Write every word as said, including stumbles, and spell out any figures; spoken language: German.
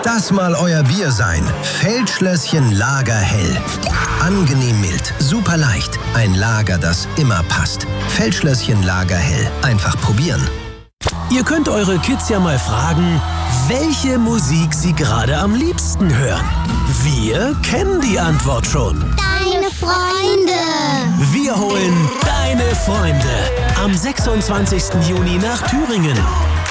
das mal euer Bier sein. Feldschlösschen Lager Hell. Angenehm mild, super leicht. Ein Lager, das immer passt. Feldschlösschen Lager Hell. Einfach probieren. Ihr könnt eure Kids ja mal fragen, welche Musik sie gerade am liebsten hören. Wir kennen die Antwort schon. Deine Freunde. Wir holen deine Freunde am sechsundzwanzigsten Juni nach Thüringen.